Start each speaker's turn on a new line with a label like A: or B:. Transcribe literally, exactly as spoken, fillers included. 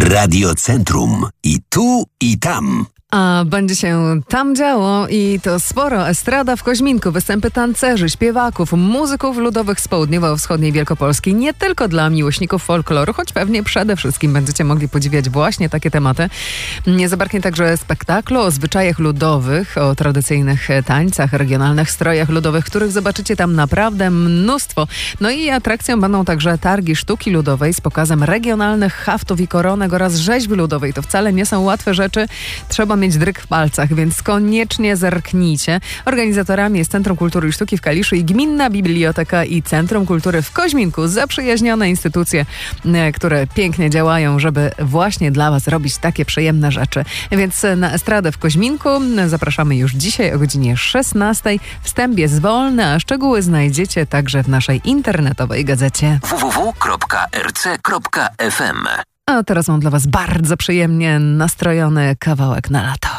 A: Radiocentrum. I tu, i tam.
B: A będzie się tam działo i to sporo. Estrada w Koźminku, występy tancerzy, śpiewaków, muzyków ludowych z południowo-wschodniej Wielkopolski. Nie tylko dla miłośników folkloru, choć pewnie przede wszystkim będziecie mogli podziwiać właśnie takie tematy. Nie zabraknie także spektaklu o zwyczajach ludowych, o tradycyjnych tańcach, regionalnych strojach ludowych, których zobaczycie tam naprawdę mnóstwo. No i atrakcją będą także targi sztuki ludowej z pokazem regionalnych haftów i koronek oraz rzeźby ludowej. To wcale nie są łatwe rzeczy. Trzeba mieć dryk w palcach, więc koniecznie zerknijcie. Organizatorami jest Centrum Kultury i Sztuki w Kaliszu i Gminna Biblioteka i Centrum Kultury w Koźminku. Zaprzyjaźnione instytucje, które pięknie działają, żeby właśnie dla Was robić takie przyjemne rzeczy. Więc na Estradę w Koźminku zapraszamy już dzisiaj o godzinie szesnastej. Wstęp jest wolny, a szczegóły znajdziecie także w naszej internetowej gazecie
A: w w w kropka r c kropka f m.
B: A teraz mam dla Was bardzo przyjemnie nastrojony kawałek na lato.